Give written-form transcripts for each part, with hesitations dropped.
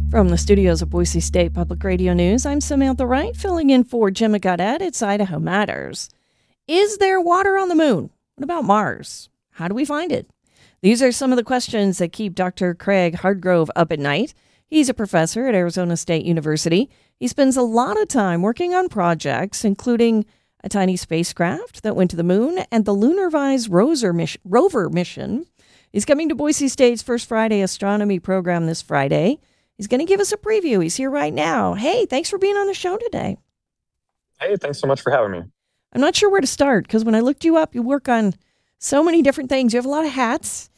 From the studios of Boise State Public Radio News, I'm Samantha Wright, filling in for Gemma Gaudette. It's Idaho Matters. Is there water on the moon? What about Mars? How do we find it? These are some of the questions that keep Dr. Craig Hardgrove up at night. He's a professor at Arizona State University. He spends a lot of time working on projects, including a tiny spacecraft that went to the moon and the LunarVise rover mission. He's coming to Boise State's First Friday astronomy program this Friday. He's going to give us a preview. He's here right now. Hey, thanks for being on the show today. Hey, thanks so much for having me. I'm not sure where to start because when I looked you up, you work on so many different things. You have a lot of hats.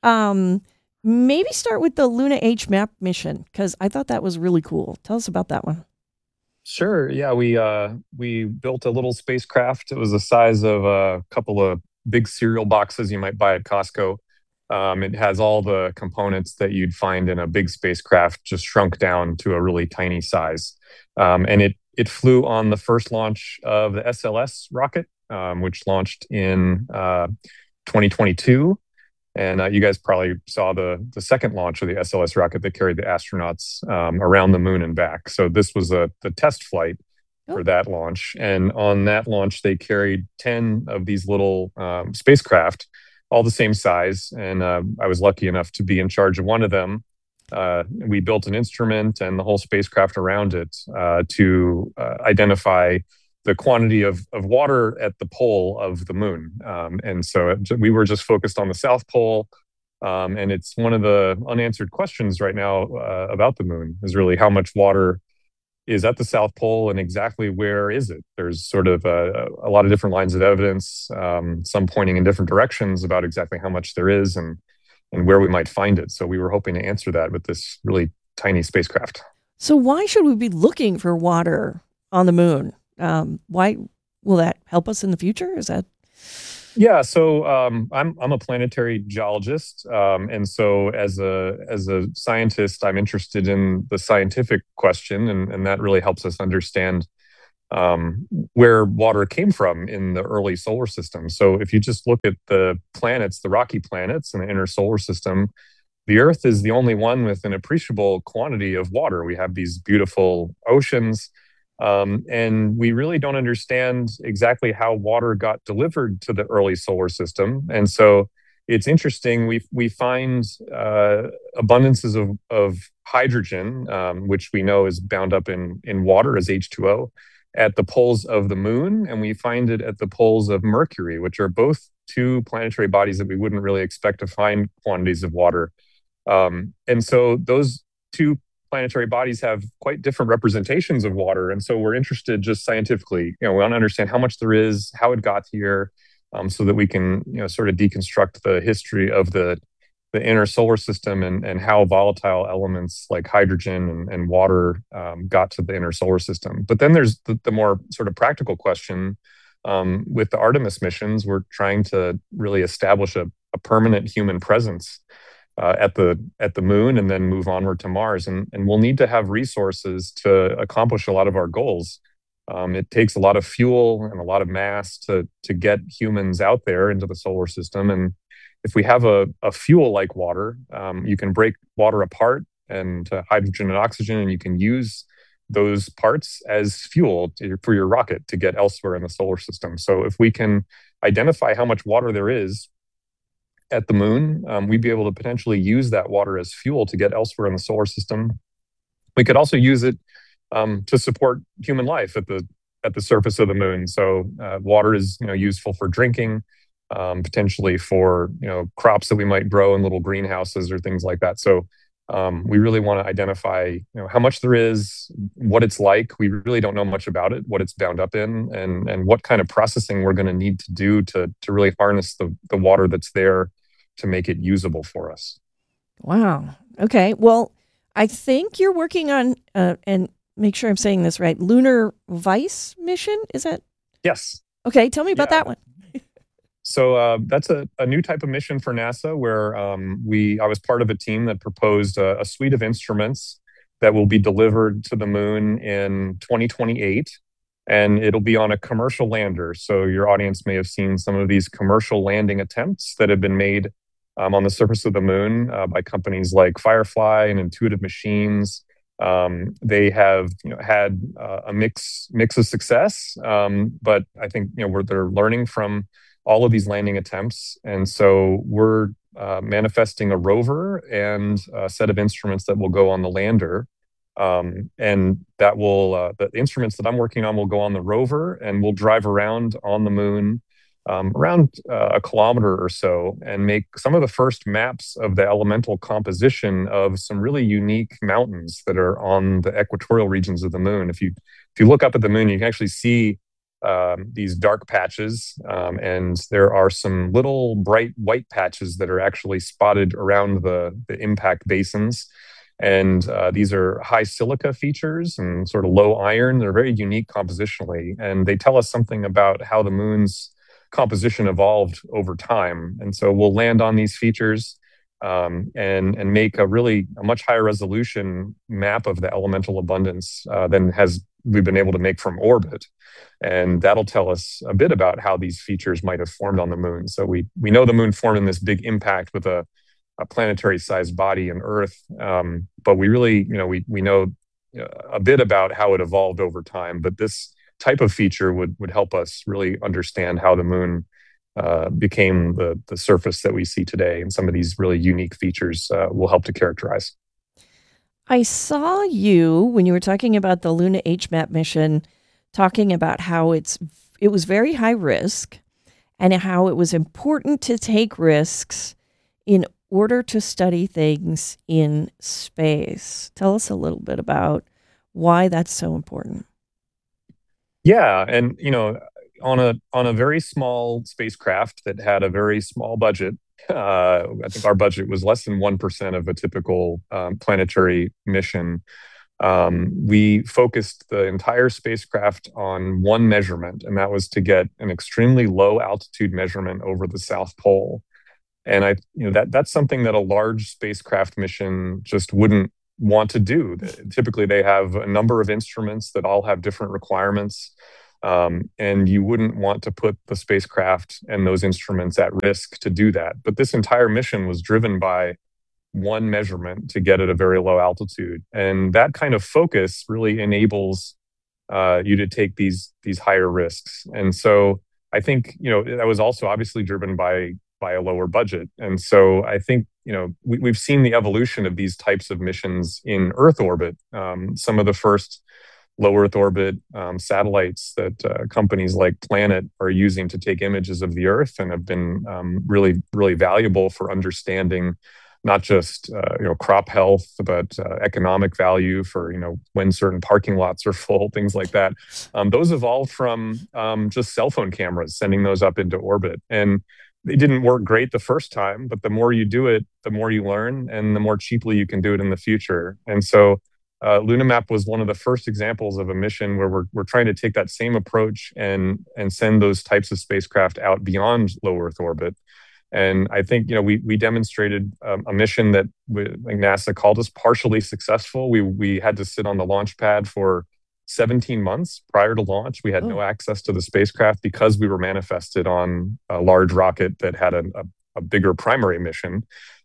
Maybe start with the Luna H map mission because I thought that was really cool. Tell us about that one. Sure. Yeah, we built a little spacecraft. It was the size of a couple of big cereal boxes you might buy at Costco. It has all the components that you'd find in a big spacecraft, just shrunk down to a really tiny size. And it flew on the first launch of the SLS rocket, which launched in 2022. And you guys probably saw the second launch of the SLS rocket that carried the astronauts around the moon and back. So this was the test flight for that launch. And on that launch, they carried 10 of these little spacecraft, all the same size. And I was lucky enough to be in charge of one of them. We built an instrument and the whole spacecraft around it to identify the quantity of water at the pole of the moon. And so we were just focused on the South Pole. And it's one of the unanswered questions right now about the moon is really how much water is at the South Pole and exactly where is it? There's sort of a lot of different lines of evidence, some pointing in different directions about exactly how much there is and where we might find it. So we were hoping to answer that with this really tiny spacecraft. So why should we be looking for water on the moon? Why will that help us in the future? Is that? Yeah, so I'm a planetary geologist, and so as a scientist, I'm interested in the scientific question, and that really helps us understand where water came from in the early solar system. So if you just look at the planets, the rocky planets in the inner solar system, the Earth is the only one with an appreciable quantity of water. We have these beautiful oceans. And we really don't understand exactly how water got delivered to the early solar system. And so it's interesting. We find abundances of hydrogen, which we know is bound up in water as H2O, at the poles of the moon. And we find it at the poles of Mercury, which are both two planetary bodies that we wouldn't really expect to find quantities of water. And so those two planetary bodies have quite different representations of water. And so we're interested just scientifically, we want to understand how much there is, how it got here, so that we can, sort of deconstruct the history of the inner solar system and how volatile elements like hydrogen and water got to the inner solar system. But then there's the more sort of practical question. With the Artemis missions, we're trying to really establish a permanent human presence at the moon and then move onward to Mars. And we'll need to have resources to accomplish a lot of our goals. It takes a lot of fuel and a lot of mass to get humans out there into the solar system. And if we have a fuel like water, you can break water apart and hydrogen and oxygen, and you can use those parts as fuel for your rocket to get elsewhere in the solar system. So if we can identify how much water there is at the moon, we'd be able to potentially use that water as fuel to get elsewhere in the solar system. We could also use it to support human life at the surface of the moon. So water is useful for drinking, potentially for crops that we might grow in little greenhouses or things like that. So we really want to identify how much there is, what it's like. We really don't know much about it, what it's bound up in, and what kind of processing we're going to need to do to really harness the water that's there to make it usable for us. Wow. Okay. Well, I think you're working on, and make sure I'm saying this right, LunarVise mission. Is that? Yes. Okay. Tell me about that one. So that's a new type of mission for NASA where I was part of a team that proposed a suite of instruments that will be delivered to the moon in 2028. And it'll be on a commercial lander. So your audience may have seen some of these commercial landing attempts that have been made on the surface of the moon by companies like Firefly and Intuitive Machines. They have had a mix of success, but I think they're learning from all of these landing attempts, and so we're manifesting a rover and a set of instruments that will go on the lander. And that will the instruments that I'm working on will go on the rover, and we'll drive around on the moon around a kilometer or so and make some of the first maps of the elemental composition of some really unique mountains that are on the equatorial regions of the moon. If you look up at the moon, you can actually see these dark patches, and there are some little bright white patches that are actually spotted around the impact basins. And these are high silica features and sort of low iron. They're very unique compositionally, and they tell us something about how the moon's composition evolved over time. And so we'll land on these features, and make a much higher resolution map of the elemental abundance than we've been able to make from orbit. And that'll tell us a bit about how these features might have formed on the moon. So we know the moon formed in this big impact with a planetary-sized body in Earth, but we really, we know a bit about how it evolved over time. But this type of feature would help us really understand how the moon became the surface that we see today, and some of these really unique features will help to characterize. I saw you when you were talking about the Luna HMAP mission, talking about how it was very high risk and how it was important to take risks in order to study things in space. Tell us a little bit about why that's so important. Yeah, and on a very small spacecraft that had a very small budget, I think our budget was less than 1% of a typical planetary mission. We focused the entire spacecraft on one measurement, and that was to get an extremely low altitude measurement over the South Pole. And that's something that a large spacecraft mission just wouldn't want to do. Typically, they have a number of instruments that all have different requirements, and you wouldn't want to put the spacecraft and those instruments at risk to do that. But this entire mission was driven by one measurement to get at a very low altitude, and that kind of focus really enables you to take these higher risks. And so I think that was also obviously driven by a lower budget. And so I think we've seen the evolution of these types of missions in Earth orbit. Some of the first low Earth orbit satellites that companies like Planet are using to take images of the Earth and have been really valuable for understanding not just crop health, but economic value for when certain parking lots are full, things like that. Those evolved from just cell phone cameras, sending those up into orbit, and it didn't work great the first time. But the more you do it, the more you learn, and the more cheaply you can do it in the future. And so LunaMap was one of the first examples of a mission where we're trying to take that same approach and send those types of spacecraft out beyond low Earth orbit. And I think we demonstrated a mission that NASA called us partially successful. We had to sit on the launch pad for 17 months prior to launch. We had no access to the spacecraft because we were manifested on a large rocket that had a bigger primary mission.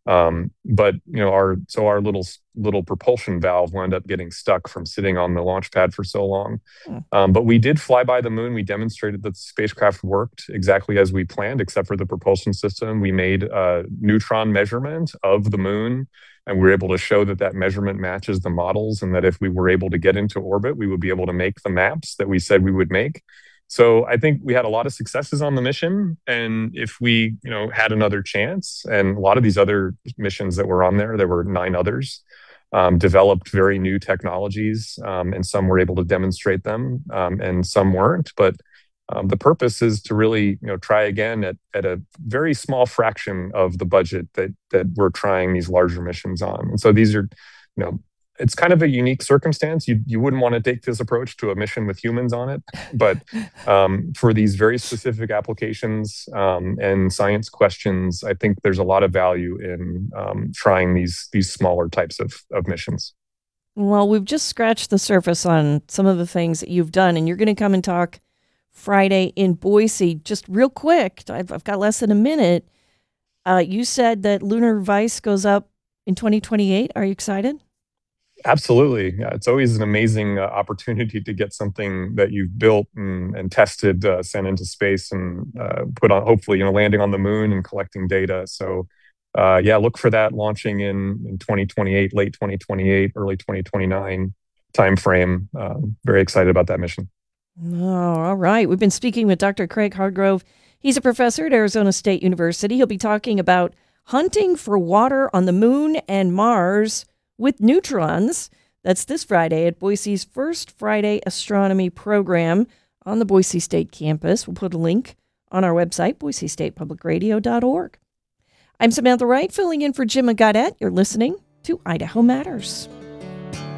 But our little propulsion valve wound up getting stuck from sitting on the launch pad for so long. But we did fly by the moon. We demonstrated that the spacecraft worked exactly as we planned, except for the propulsion system. We made a neutron measurement of the moon, and we were able to show that measurement matches the models, and that if we were able to get into orbit, we would be able to make the maps that we said we would make. So I think we had a lot of successes on the mission, and if we, had another chance, and a lot of these other missions that were on there were 9 others, developed very new technologies, and some were able to demonstrate them, and some weren't. But the purpose is to really, try again at a very small fraction of the budget that we're trying these larger missions on. And so these are, it's kind of a unique circumstance. You wouldn't want to take this approach to a mission with humans on it, but for these very specific applications and science questions, I think there's a lot of value in trying these smaller types of missions. Well, we've just scratched the surface on some of the things that you've done, and you're going to come and talk Friday in Boise. Just real quick, I've got less than a minute. You said that Lunar Vice goes up in 2028. Are you excited? Absolutely. Yeah, it's always an amazing opportunity to get something that you've built and tested, sent into space and put on, hopefully, landing on the moon and collecting data. So, yeah, look for that launching in 2028, late 2028, early 2029 timeframe. Very excited about that mission. Oh, all right. We've been speaking with Dr. Craig Hargrove. He's a professor at Arizona State University. He'll be talking about hunting for water on the moon and Mars with neutrons. That's this Friday at Boise's first Friday astronomy program on the Boise State campus. We'll put a link on our website, boisestatepublicradio.org. I'm Samantha Wright, filling in for Jim Gaudet. You're listening to Idaho Matters.